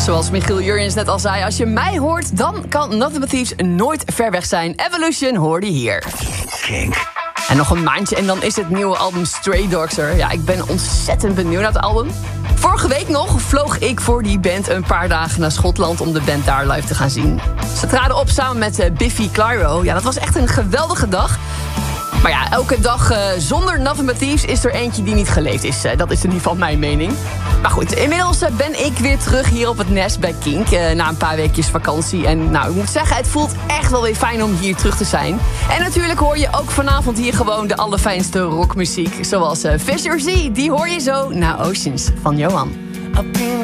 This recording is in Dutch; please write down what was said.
Zoals Michiel Jurjens net al zei, als je mij hoort, dan kan Nothing But Thieves nooit ver weg zijn. Evolution hoorde hier. Kink. En nog een maandje en dan is het nieuwe album Stray Dogs er. Ja, ik ben ontzettend benieuwd naar het album. Vorige week nog vloog ik voor die band een paar dagen naar Schotland om de band daar live te gaan zien. Ze traden op samen met Biffy Clyro. Ja, dat was echt een geweldige dag. Maar ja, elke dag zonder Nothing But Thieves is er eentje die niet geleefd is. Dat is in ieder geval mijn mening. Maar goed, inmiddels ben ik weer terug hier op het nest bij Kink. Na een paar weekjes vakantie. En nou, ik moet zeggen, het voelt echt wel weer fijn om hier terug te zijn. En natuurlijk hoor je ook vanavond hier gewoon de allerfijnste rockmuziek. Zoals Fisher Z, die hoor je zo na Oceans van Johan.